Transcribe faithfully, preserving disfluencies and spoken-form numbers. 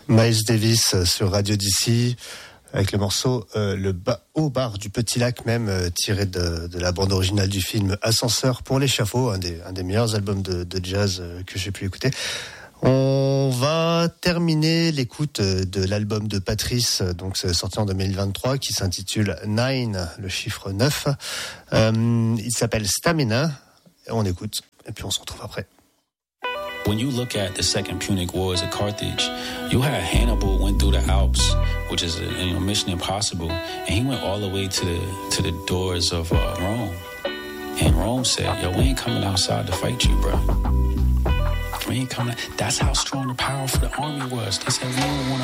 Miles Davis sur Radio D C avec le morceau euh, Le ba- Au bar du Petit Lac, même euh, tiré de, de la bande originale du film Ascenseur pour l'échafaud, un des, un des meilleurs albums de, de jazz euh, que j'ai pu écouter. On va terminer l'écoute de l'album de Patrice, donc sorti en deux mille vingt-trois, qui s'intitule Nine, le chiffre neuf. Euh, il s'appelle Stamina. On écoute et puis on se retrouve après. When you look at the Second Punic Wars at Carthage, you had Hannibal went through the Alps, which is a you know, mission impossible, and he went all the way to the to the doors of uh, Rome. And Rome said, "Yo, we ain't coming outside to fight you, bro. We ain't coming." That's how strong and powerful the army was. They said, "We don't want."